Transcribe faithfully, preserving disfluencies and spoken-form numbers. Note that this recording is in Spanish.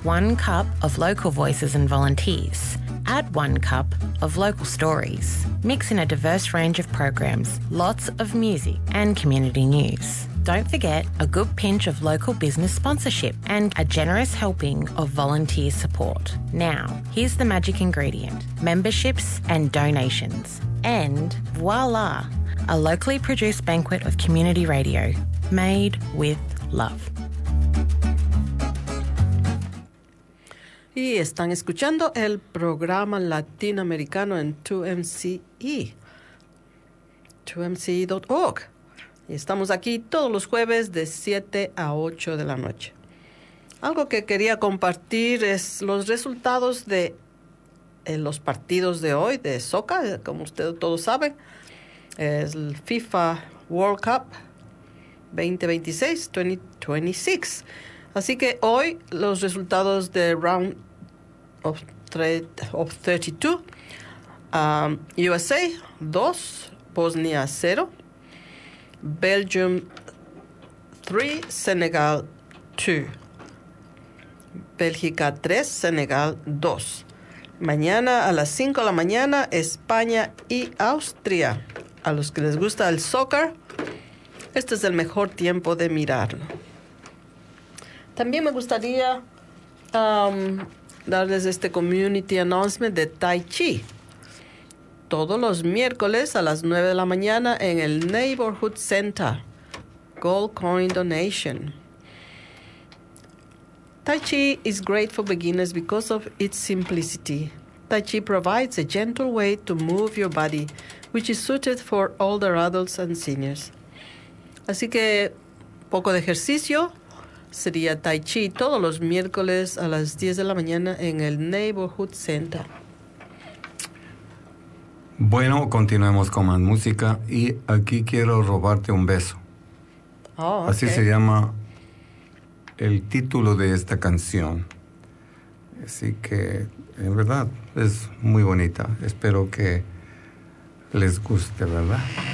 one cup of local voices and volunteers. Add one cup of local stories. Mix in a diverse range of programs, lots of music and community news. Don't forget a good pinch of local business sponsorship and a generous helping of volunteer support. Now, here's the magic ingredient: memberships and donations. And voila, a locally produced banquet of community radio made with love. Y están escuchando el programa latinoamericano en two M C E, two M C E dot org. Y estamos aquí todos los jueves de siete a ocho de la noche. Algo que quería compartir es los resultados de eh, los partidos de hoy de soccer. Como ustedes todos saben, es el FIFA World Cup veinte veintiséis, veinte veintiséis. Así que hoy los resultados de Round of, of thirty-two, um, U S A dos, Bosnia cero, Belgium three, Senegal two, Bélgica tres, Senegal dos. Mañana a las cinco de la mañana, España y Austria. A los que les gusta el soccer, este es el mejor tiempo de mirarlo. También me gustaría um, darles este community announcement de Tai Chi. Todos los miércoles a las nueve de la mañana en el Neighborhood Center. Gold Coin Donation. Tai Chi is great for beginners because of its simplicity. Tai Chi provides a gentle way to move your body, which is suited for older adults and seniors. Así que poco de ejercicio sería Tai Chi todos los miércoles a las diez de la mañana en el Neighborhood Center. Bueno, continuemos con más música y aquí quiero robarte un beso. Oh, okay. Así se llama el título de esta canción. Así que, en verdad, es muy bonita. Espero que les guste, ¿verdad?